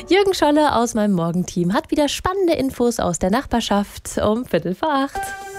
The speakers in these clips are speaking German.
Jürgen Scholle aus meinem Morgenteam hat wieder spannende Infos aus der Nachbarschaft um 7:45.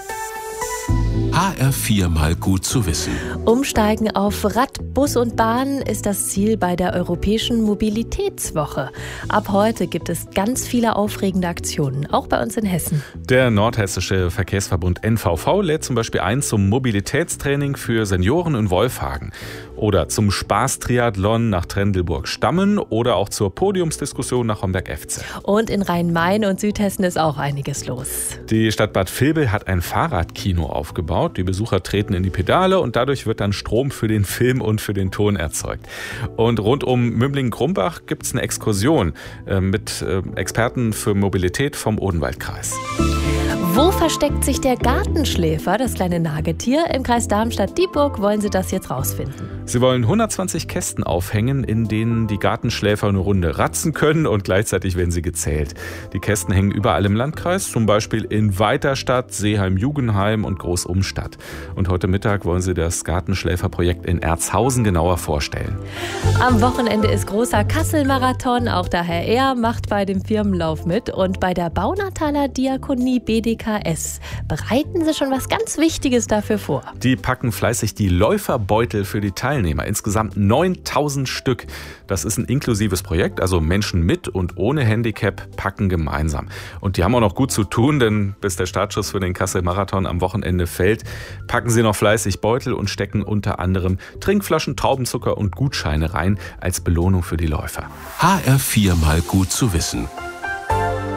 HR4 mal gut zu wissen. Umsteigen auf Rad, Bus und Bahn ist das Ziel bei der Europäischen Mobilitätswoche. Ab heute gibt es ganz viele aufregende Aktionen, auch bei uns in Hessen. Der nordhessische Verkehrsverbund NVV lädt zum Beispiel ein zum Mobilitätstraining für Senioren in Wolfhagen oder zum Spaßtriathlon nach Trendelburg-Stammen oder auch zur Podiumsdiskussion nach Homberg-Efze. Und in Rhein-Main und Südhessen ist auch einiges los. Die Stadt Bad Vilbel hat ein Fahrradkino aufgebaut. Die Besucher treten in die Pedale und dadurch wird dann Strom für den Film und für den Ton erzeugt. Und rund um Mümling-Grumbach gibt es eine Exkursion mit Experten für Mobilität vom Odenwaldkreis. Wo versteckt sich der Gartenschläfer, das kleine Nagetier? Im Kreis Darmstadt-Dieburg wollen sie das jetzt rausfinden. Sie wollen 120 Kästen aufhängen, in denen die Gartenschläfer eine Runde ratzen können und gleichzeitig werden sie gezählt. Die Kästen hängen überall im Landkreis, zum Beispiel in Weiterstadt, Seeheim-Jugendheim und Großumstadt. Und heute Mittag wollen sie das Gartenschläferprojekt in Erzhausen genauer vorstellen. Am Wochenende ist großer Kassel-Marathon, auch der HR macht bei dem Firmenlauf mit. Und bei der Baunataler Diakonie BDKS bereiten sie schon was ganz Wichtiges dafür vor. Die packen fleißig die Läuferbeutel für die Teilnehmer. Insgesamt 9000 Stück. Das ist ein inklusives Projekt, also Menschen mit und ohne Handicap packen gemeinsam. Und die haben auch noch gut zu tun, denn bis der Startschuss für den Kassel-Marathon am Wochenende fällt, packen sie noch fleißig Beutel und stecken unter anderem Trinkflaschen, Traubenzucker und Gutscheine rein als Belohnung für die Läufer. HR4 mal gut zu wissen.